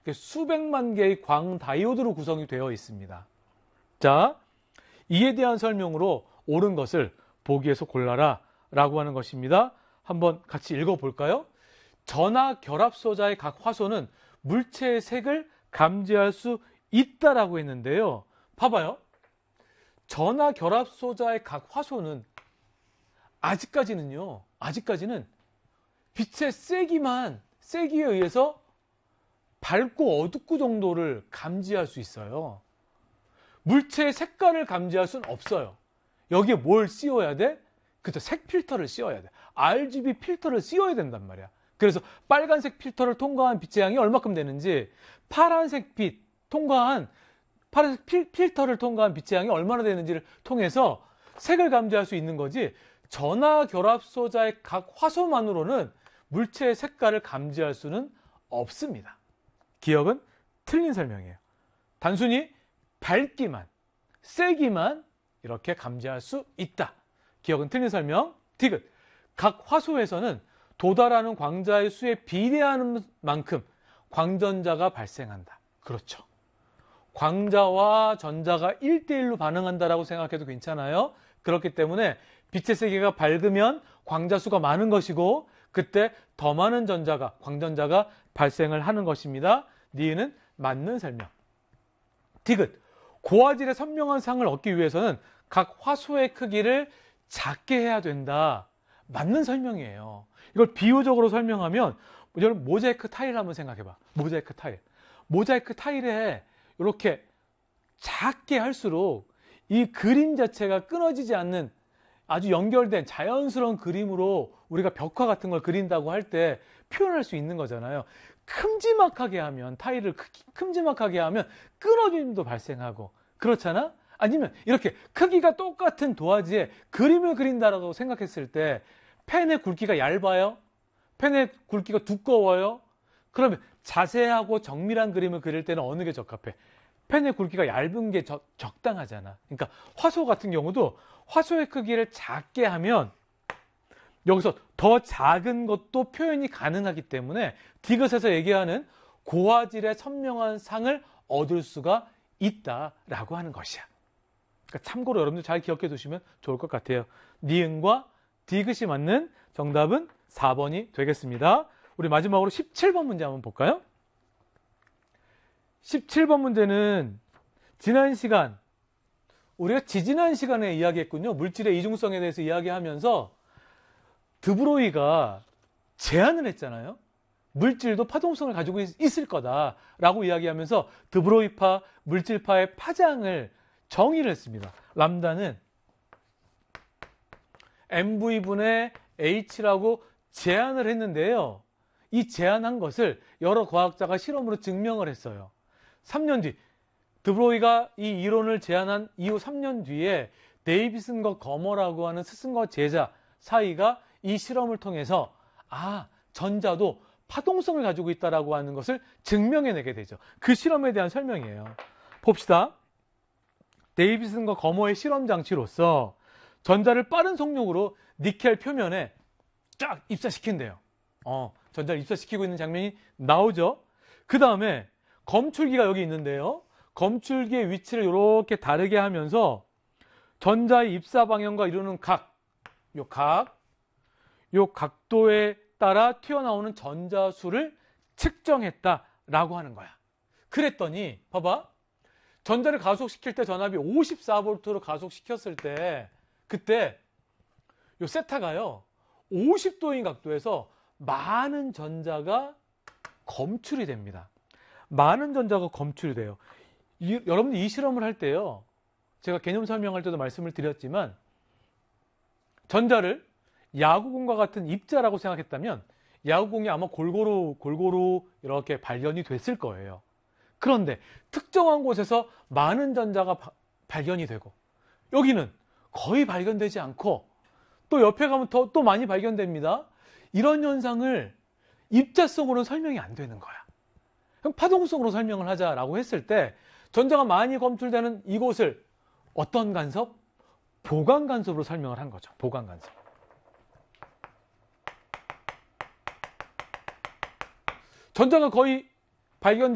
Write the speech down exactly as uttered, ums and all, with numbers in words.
수백만 개의 광다이오드로 구성이 되어 있습니다. 자, 이에 대한 설명으로 옳은 것을 보기에서 골라라 라고 하는 것입니다. 한번 같이 읽어볼까요? 전하 결합소자의 각 화소는 물체의 색을 감지할 수 있다라고 했는데요. 봐봐요. 전하 결합소자의 각 화소는 아직까지는요. 아직까지는 빛의 세기만, 세기에 의해서 밝고 어둡고 정도를 감지할 수 있어요. 물체의 색깔을 감지할 수는 없어요. 여기에 뭘 씌워야 돼? 그쵸, 색 필터를 씌워야 돼. 알지비 필터를 씌워야 된단 말이야. 그래서 빨간색 필터를 통과한 빛의 양이 얼마큼 되는지, 파란색 빛 통과한 파란색 필, 필터를 통과한 빛의 양이 얼마나 되는지를 통해서 색을 감지할 수 있는 거지, 전하 결합소자의 각 화소만으로는 물체의 색깔을 감지할 수는 없습니다. 기억은 틀린 설명이에요. 단순히 밝기만, 세기만 이렇게 감지할 수 있다. 기억은 틀린 설명. 디귿. 각 화소에서는 도달하는 광자의 수에 비례하는 만큼 광전자가 발생한다. 그렇죠. 광자와 전자가 일 대 일로 반응한다라고 생각해도 괜찮아요. 그렇기 때문에 빛의 세기가 밝으면 광자 수가 많은 것이고, 그때 더 많은 전자가, 광전자가 발생을 하는 것입니다. 니은은 맞는 설명. 디귿. 고화질의 선명한 상을 얻기 위해서는 각 화소의 크기를 작게 해야 된다. 맞는 설명이에요. 이걸 비유적으로 설명하면, 여러분 모자이크 타일 한번 생각해봐. 모자이크 타일. 모자이크 타일에 이렇게 작게 할수록 이 그림 자체가 끊어지지 않는 아주 연결된 자연스러운 그림으로 우리가 벽화 같은 걸 그린다고 할 때 표현할 수 있는 거잖아요. 큼지막하게 하면, 타일을 큼지막하게 하면 끊어짐도 발생하고 그렇잖아? 아니면 이렇게 크기가 똑같은 도화지에 그림을 그린다라고 생각했을 때 펜의 굵기가 얇아요? 펜의 굵기가 두꺼워요? 그러면 자세하고 정밀한 그림을 그릴 때는 어느 게 적합해? 펜의 굵기가 얇은 게 적, 적당하잖아. 그러니까 화소 같은 경우도 화소의 크기를 작게 하면 여기서 더 작은 것도 표현이 가능하기 때문에 디귿에서 얘기하는 고화질의 선명한 상을 얻을 수가 있다라고 하는 것이야. 그러니까 참고로 여러분들 잘 기억해 두시면 좋을 것 같아요. 니은과 디귿이 맞는 정답은 사 번이 되겠습니다. 우리 마지막으로 십칠 번 문제 한번 볼까요? 십칠 번 문제는 지난 시간, 우리가 지지난 시간에 이야기했군요. 물질의 이중성에 대해서 이야기하면서 드브로이가 제안을 했잖아요. 물질도 파동성을 가지고 있을 거다라고 이야기하면서 드브로이파, 물질파의 파장을 정의를 했습니다. 람다는 엠브이분의 H라고 제안을 했는데요. 이 제안한 것을 여러 과학자가 실험으로 증명을 했어요. 삼 년 뒤, 드브로이가 이 이론을 제안한 이후 삼 년 뒤에 데이비슨과 거머라고 하는 스승과 제자 사이가 이 실험을 통해서 아, 전자도 파동성을 가지고 있다라고 하는 것을 증명해내게 되죠. 그 실험에 대한 설명이에요. 봅시다. 데이비슨과 거머의 실험 장치로서 전자를 빠른 속력으로 니켈 표면에 쫙 입사시킨대요. 어, 전자를 입사시키고 있는 장면이 나오죠. 그 다음에 검출기가 여기 있는데요. 검출기의 위치를 이렇게 다르게 하면서 전자의 입사 방향과 이루는 각, 요 각, 요 각도에 따라 튀어나오는 전자수를 측정했다라고 하는 거야. 그랬더니 봐봐. 전자를 가속시킬 때 전압이 오십사 볼트로 가속시켰을 때 그때 요 세타가요. 오십 도인 각도에서 많은 전자가 검출이 됩니다. 많은 전자가 검출이 돼요. 이, 여러분들 이 실험을 할 때요. 제가 개념 설명할 때도 말씀을 드렸지만 전자를 야구공과 같은 입자라고 생각했다면 야구공이 아마 골고루 골고루 이렇게 발견이 됐을 거예요. 그런데 특정한 곳에서 많은 전자가 바, 발견이 되고 여기는 거의 발견되지 않고 또 옆에 가면 더, 또 많이 발견됩니다. 이런 현상을 입자성으로는 설명이 안 되는 거야. 그럼 파동성으로 설명을 하자라고 했을 때 전자가 많이 검출되는 이곳을 어떤 간섭? 보강 간섭으로 설명을 한 거죠. 보강 간섭. 전자가 거의 발견